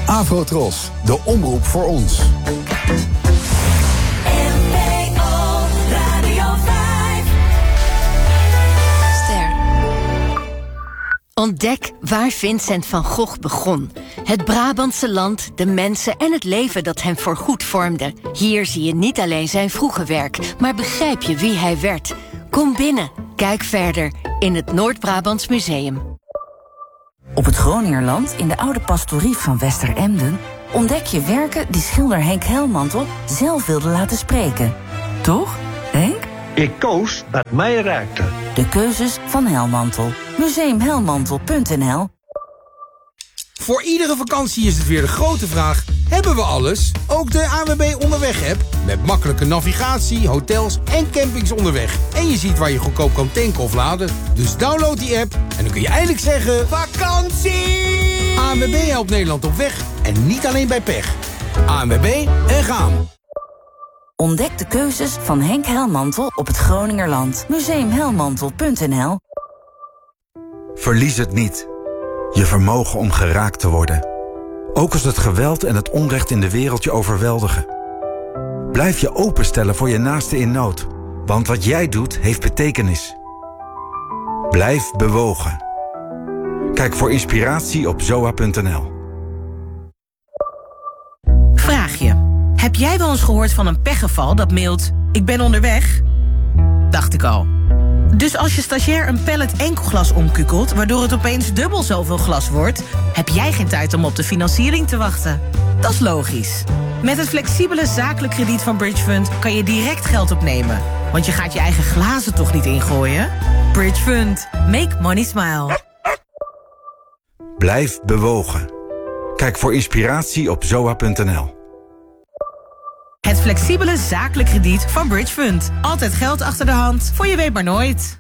Afrotros, de omroep voor ons. Ontdek waar Vincent van Gogh begon. Het Brabantse land, de mensen en het leven dat hem voorgoed vormde. Hier zie je niet alleen zijn vroege werk, maar begrijp je wie hij werd. Kom binnen, kijk verder in het Noord-Brabants Museum. Op het Groningerland, in de oude pastorie van Westeremden, ontdek je werken die schilder Henk Helmantel zelf wilde laten spreken. Toch, Henk? Ik koos wat mij raakte. De keuzes van Helmantel. Museumhelmantel.nl. Voor iedere vakantie is het weer de grote vraag: hebben we alles? Ook de ANWB Onderweg-app. Met makkelijke navigatie, hotels en campings onderweg. En je ziet waar je goedkoop kan tanken of laden. Dus download die app en dan kun je eindelijk zeggen: vakantie! ANWB helpt Nederland op weg en niet alleen bij pech. ANWB en gaan. Ontdek de keuzes van Henk Helmantel op het Groningerland. Museumhelmantel.nl. Verlies het niet. Je vermogen om geraakt te worden. Ook als het geweld en het onrecht in de wereld je overweldigen. Blijf je openstellen voor je naaste in nood. Want wat jij doet, heeft betekenis. Blijf bewogen. Kijk voor inspiratie op zoa.nl. Vraag je. Heb jij wel eens gehoord van een pechgeval dat mailt: ik ben onderweg? Dacht ik al. Dus als je stagiair een pallet enkelglas omkukelt, waardoor het opeens dubbel zoveel glas wordt, heb jij geen tijd om op de financiering te wachten. Dat is logisch. Met het flexibele zakelijk krediet van Bridge Fund kan je direct geld opnemen. Want je gaat je eigen glazen toch niet ingooien? Bridge Fund. Make money smile. Blijf bewogen. Kijk voor inspiratie op zoa.nl. Het flexibele zakelijk krediet van Bridge Fund. Altijd geld achter de hand, voor je weet maar nooit.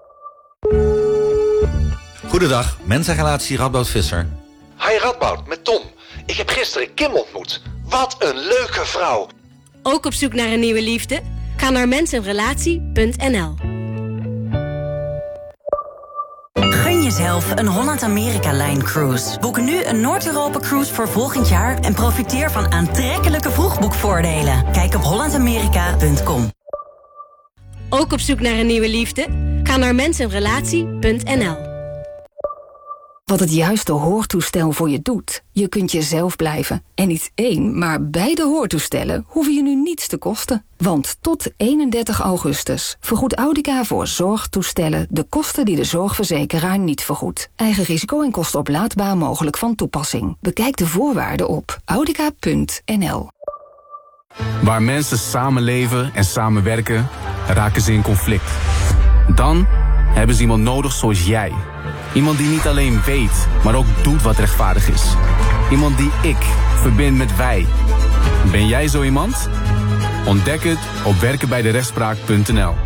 Goedendag, mensenrelatie Radboud Visser. Hi Radboud, met Tom. Ik heb gisteren Kim ontmoet. Wat een leuke vrouw. Ook op zoek naar een nieuwe liefde? Ga naar mensenrelatie.nl. Gun jezelf een Holland-Amerika-lijn-cruise. Boek nu een Noord-Europa-cruise voor volgend jaar en profiteer van aantrekkelijke vroegboekvoordelen. Kijk op hollandamerika.com. Ook op zoek naar een nieuwe liefde? Ga naar mensenrelatie.nl. Wat het juiste hoortoestel voor je doet. Je kunt jezelf blijven. En niet één, maar beide hoortoestellen hoeven je nu niets te kosten. Want tot 31 augustus vergoedt Audica voor zorgtoestellen de kosten die de zorgverzekeraar niet vergoedt. Eigen risico en kosten oplaadbaar mogelijk van toepassing. Bekijk de voorwaarden op audica.nl. Waar mensen samenleven en samenwerken, raken ze in conflict. Dan hebben ze iemand nodig zoals jij. Iemand die niet alleen weet, maar ook doet wat rechtvaardig is. Iemand die ik verbind met wij. Ben jij zo iemand? Ontdek het op werkenbijderechtspraak.nl.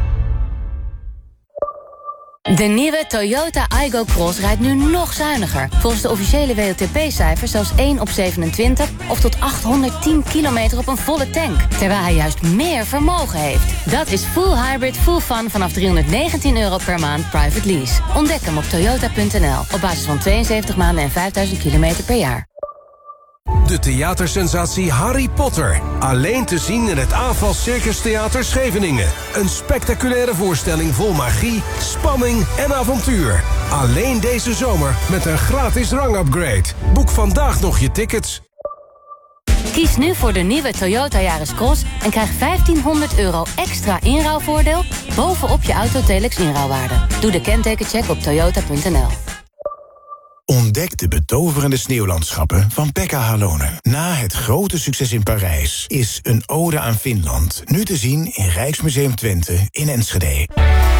De nieuwe Toyota Aygo Cross rijdt nu nog zuiniger. Volgens de officiële WLTP-cijfers zelfs 1 op 27... of tot 810 kilometer op een volle tank. Terwijl hij juist meer vermogen heeft. Dat is full hybrid, full fun vanaf €319 per maand private lease. Ontdek hem op toyota.nl. Op basis van 72 maanden en 5000 kilometer per jaar. De theatersensatie Harry Potter. Alleen te zien in het AFAS Circus Theater Scheveningen. Een spectaculaire voorstelling vol magie, spanning en avontuur. Alleen deze zomer met een gratis rangupgrade. Boek vandaag nog je tickets. Kies nu voor de nieuwe Toyota Yaris Cross en krijg €1500 extra inruilvoordeel bovenop je Autotelex inruilwaarde. Doe de kentekencheck op toyota.nl. Ontdek de betoverende sneeuwlandschappen van Pekka Halonen. Na het grote succes in Parijs is een ode aan Finland nu te zien in Rijksmuseum Twente in Enschede.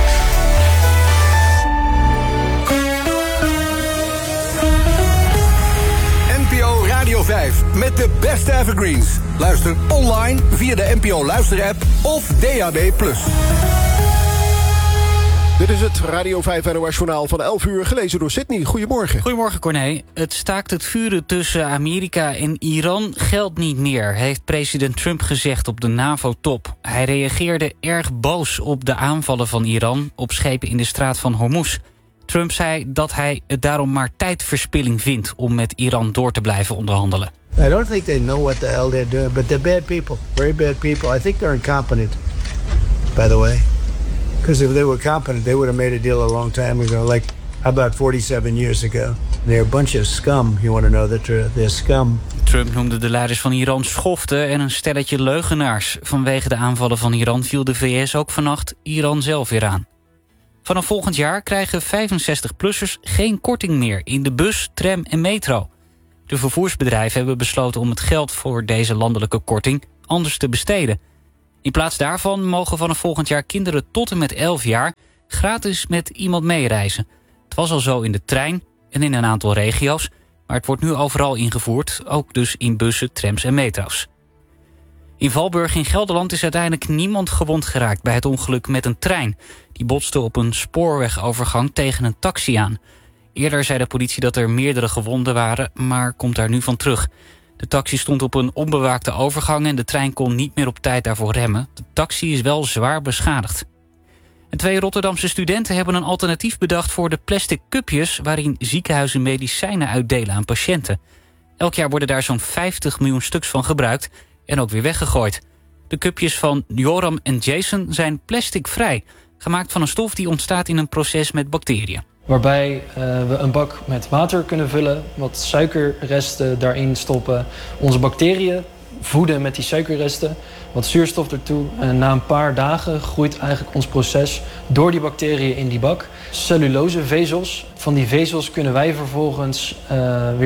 NPO Radio 5 met de beste evergreens. Luister online via de NPO Luisterapp of DAB+. Dit is het Radio 5 NOS-journaal van 11 uur, gelezen door Sydney. Goedemorgen. Goedemorgen, Corné. Het staakt het vuren tussen Amerika en Iran geldt niet meer, heeft president Trump gezegd op de NAVO-top. Hij reageerde erg boos op de aanvallen van Iran op schepen in de straat van Hormuz. Trump zei dat hij het daarom maar tijdverspilling vindt om met Iran door te blijven onderhandelen. I don't think they know what the hell they're doing, but they're bad people, very bad people. I think they're incompetent, by the way. Because if they were competent, they would have made a deal a long time ago, like about 47 years ago. They're a bunch of scum. You want to know that they're scum. Trump noemde de leiders van Iran schoften en een stelletje leugenaars. Vanwege de aanvallen van Iran viel de VS ook vannacht Iran zelf weer aan. Vanaf volgend jaar krijgen 65-plussers geen korting meer in de bus, tram en metro. De vervoersbedrijven hebben besloten om het geld voor deze landelijke korting anders te besteden. In plaats daarvan mogen vanaf volgend jaar kinderen tot en met 11 jaar gratis met iemand meereizen. Het was al zo in de trein en in een aantal regio's, maar het wordt nu overal ingevoerd, ook dus in bussen, trams en metro's. In Valburg in Gelderland is uiteindelijk niemand gewond geraakt bij het ongeluk met een trein. Die botste op een spoorwegovergang tegen een taxi aan. Eerder zei de politie dat er meerdere gewonden waren, maar komt daar nu van terug. De taxi stond op een onbewaakte overgang en de trein kon niet meer op tijd daarvoor remmen. De taxi is wel zwaar beschadigd. En 2 Rotterdamse studenten hebben een alternatief bedacht voor de plastic cupjes waarin ziekenhuizen medicijnen uitdelen aan patiënten. Elk jaar worden daar zo'n 50 miljoen stuks van gebruikt en ook weer weggegooid. De cupjes van Joram en Jason zijn plasticvrij, gemaakt van een stof die ontstaat in een proces met bacteriën. Waarbij we een bak met water kunnen vullen, wat suikerresten daarin stoppen. Onze bacteriën voeden met die suikerresten, wat zuurstof ertoe. En na een paar dagen groeit eigenlijk ons proces door die bacteriën in die bak. Cellulosevezels. Van die vezels kunnen wij vervolgens weer